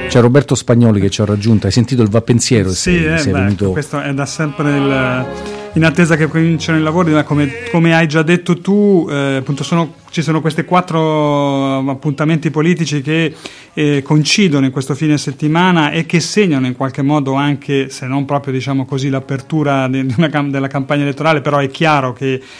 C'è Roberto Spagnoli che ci ha raggiunto, hai sentito il Vapensiero? Sì, sei venuto... questo è da sempre in attesa che cominciano i lavori, ma come hai già detto tu, appunto ci sono questi 4 appuntamenti politici che coincidono in questo fine settimana e che segnano in qualche modo anche, se non proprio diciamo così, l'apertura della campagna elettorale, però è chiaro che